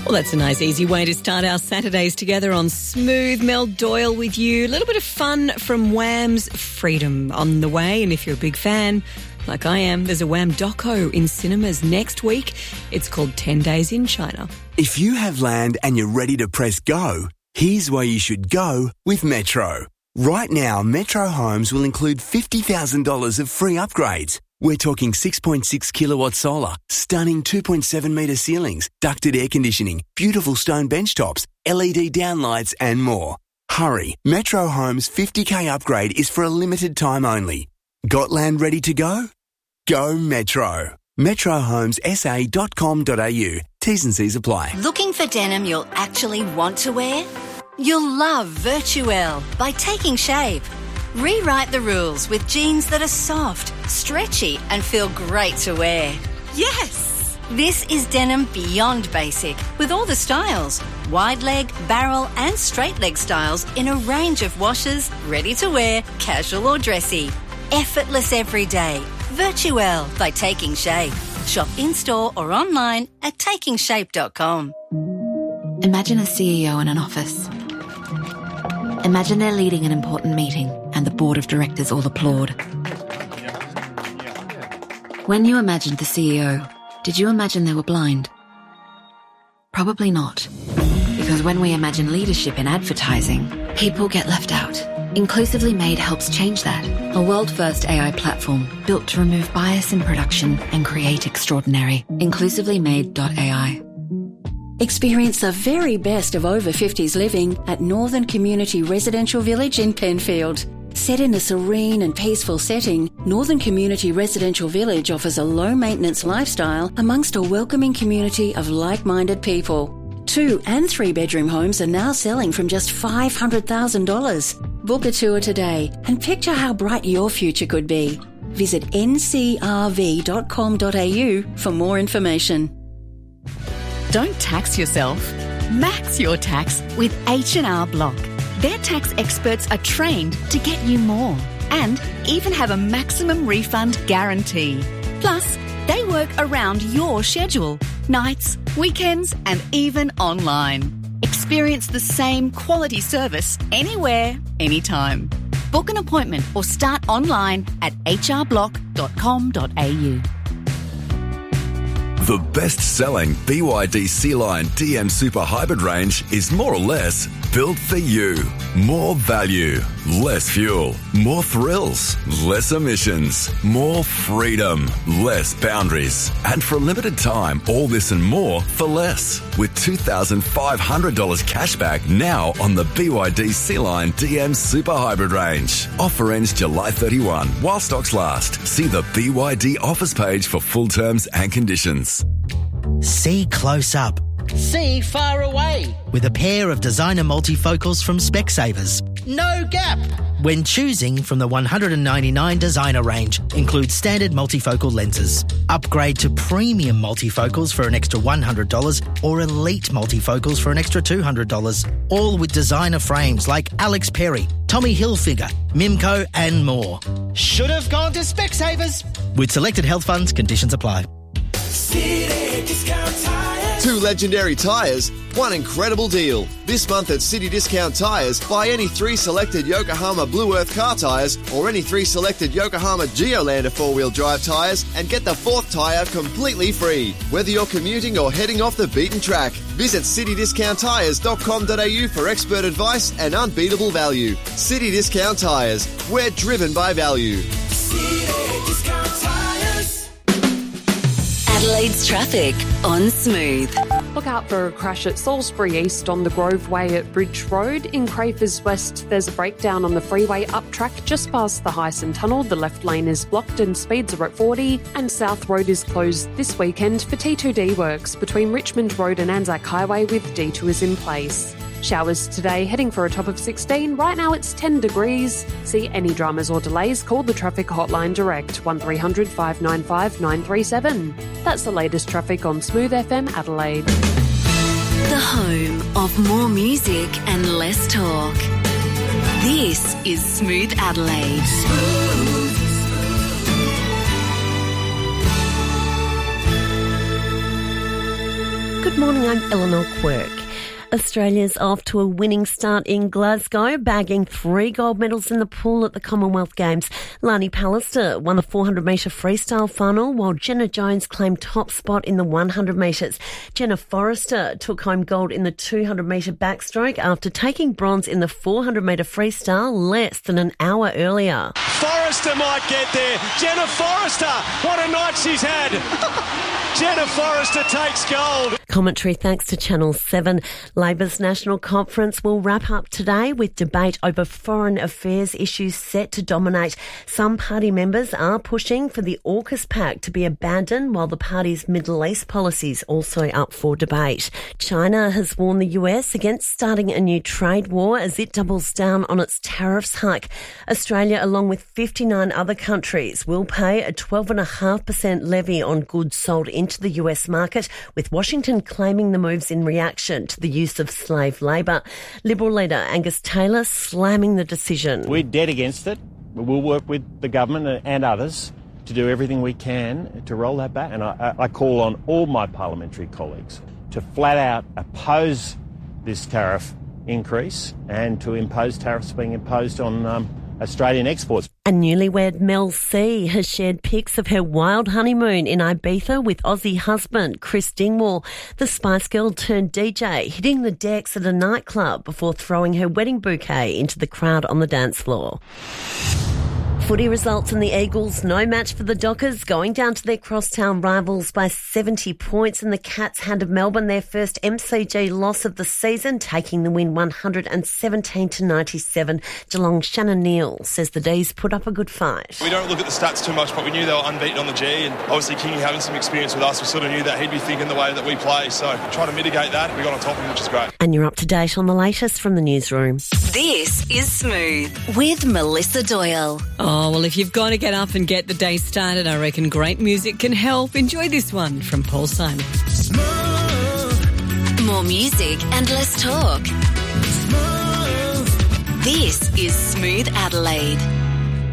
Well, that's a nice, easy way to start our Saturdays together on Smooth. Mel Doyle with you. A little bit of fun from Wham's Freedom on the way. And if you're a big fan, like I am, there's a Wham doco in cinemas next week. It's called 10 Days in China. If you have land and you're ready to press go, here's where you should go with Metro. Right now, Metro Homes will include $50,000 of free upgrades. We're talking 6.6 kilowatt solar, stunning 2.7 metre ceilings, ducted air conditioning, beautiful stone bench tops, LED downlights and more. Hurry, Metro Homes 50K upgrade is for a limited time only. Got land ready to go? Go Metro. metrohomessa.com.au. T's and C's apply. Looking for denim you'll actually want to wear? You'll love Virtuelle by Taking Shape. Rewrite the rules with jeans that are soft, stretchy and feel great to wear. Yes! This is denim beyond basic with all the styles. Wide leg, barrel and straight leg styles in a range of washes, ready to wear, casual or dressy. Effortless every day. Virtuelle by Taking Shape. Shop in-store or online at takingshape.com. Imagine a CEO in an office. Imagine they're leading an important meeting and the board of directors all applaud. When you imagined the CEO, did you imagine they were blind? Probably not. Because when we imagine leadership in advertising, people get left out. Inclusively Made helps change that. A world-first AI platform built to remove bias in production and create extraordinary. InclusivelyMade.ai. Experience the very best of over 50s living at Northern Community Residential Village in Penfield. Set in a serene and peaceful setting, Northern Community Residential Village offers a low-maintenance lifestyle amongst a welcoming community of like-minded people. 2- and 3-bedroom homes are now selling from just $500,000. Book a tour today and picture how bright your future could be. Visit ncrv.com.au for more information. Don't tax yourself. Max your tax with H&R Block. Their tax experts are trained to get you more and even have a maximum refund guarantee. Plus, they work around your schedule, nights, weekends and even online. Experience the same quality service anywhere, anytime. Book an appointment or start online at hrblock.com.au. The best-selling BYD Sea-Line DM Super Hybrid range is more or less built for you. More value, less fuel, more thrills, less emissions, more freedom, less boundaries. And for a limited time, all this and more for less. With $2,500 cash back now on the BYD Sea-Line DM Super Hybrid range. Offer ends July 31 while stocks last. See the BYD offers page for full terms and conditions. See close up. See far away. With a pair of designer multifocals from Specsavers. No gap. When choosing from the 199 designer range, includes standard multifocal lenses. Upgrade to premium multifocals for an extra $100 or elite multifocals for an extra $200. All with designer frames like Alex Perry, Tommy Hilfiger, Mimco and more. Should have gone to Specsavers. With selected health funds, conditions apply. City Discount Tires. 2 legendary tyres, 1 incredible deal. This month at City Discount Tyres, buy any 3 selected Yokohama Blue Earth car tyres or any 3 selected Yokohama Geolander 4-wheel drive tyres and get the 4th tyre completely free. Whether you're commuting or heading off the beaten track, visit citydiscounttyres.com.au for expert advice and unbeatable value. City Discount Tyres. We're driven by value. City Discount Tires. Adelaide's traffic on Smooth. Look out for a crash at Salisbury East on the Grove Way at Bridge Road. In Crafers West, there's a breakdown on the freeway up track just past the Hyson Tunnel. The left lane is blocked and speeds are at 40. And South Road is closed this weekend for T2D works between Richmond Road and Anzac Highway with detours in place. Showers today, heading for a top of 16. Right now it's 10 degrees. See any dramas or delays, call the traffic hotline direct, 1300 595 937. That's the latest traffic on Smooth FM Adelaide. The home of more music and less talk. This is Smooth Adelaide. Good morning, I'm Eleanor Quirk. Australia's off to a winning start in Glasgow, bagging 3 gold medals in the pool at the Commonwealth Games. Lani Pallister won the 400-metre freestyle final, while Jenna Jones claimed top spot in the 100 metres. Jenna Forrester took home gold in the 200-metre backstroke after taking bronze in the 400-metre freestyle less than an hour earlier. Forrester might get there. Jenna Forrester, what a night she's had. Jenna Forrester takes gold. Commentary thanks to Channel 7. Labor's National Conference will wrap up today with debate over foreign affairs issues set to dominate. Some party members are pushing for the AUKUS Pact to be abandoned, while the party's Middle East policy is also up for debate. China has warned the US against starting a new trade war as it doubles down on its tariffs hike. Australia, along with 59 other countries, will pay a 12.5% levy on goods sold into the US market, with Washington claiming the moves in reaction to the use of slave labour. Liberal leader Angus Taylor slamming the decision. We're dead against it. We'll work with the government and others to do everything we can to roll that back. And I call on all my parliamentary colleagues to flat out oppose this tariff increase and to impose tariffs being imposed on Australian exports. A newlywed Mel C has shared pics of her wild honeymoon in Ibiza with Aussie husband Chris Dingwall. The Spice Girl turned DJ, hitting the decks at a nightclub before throwing her wedding bouquet into the crowd on the dance floor. Footy results in the Eagles, no match for the Dockers, going down to their crosstown rivals by 70 points, and the Cats handed Melbourne their first MCG loss of the season, taking the win 117-97. Geelong's Shannon Neal says the D's put up a good fight. We don't look at the stats too much, but we knew they were unbeaten on the G, and obviously Kingy having some experience with us, we sort of knew that he'd be thinking the way that we play, so trying to mitigate that, we got on top of him, which is great. And you're up to date on the latest from the newsroom. This is Smooth with Melissa Doyle. Oh, well, if you've got to get up and get the day started, I reckon great music can help. Enjoy this one from Paul Simon. More music and less talk. This is Smooth Adelaide.